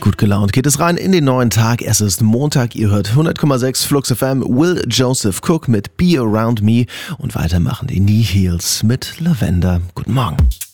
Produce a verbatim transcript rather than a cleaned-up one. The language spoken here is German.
Gut gelaunt geht es rein in den neuen Tag. Es ist Montag, ihr hört hundert Komma sechs Flux F M, Will Joseph Cook mit Be Around Me und weitermachen die Knee Heels mit Lavender. Guten Morgen.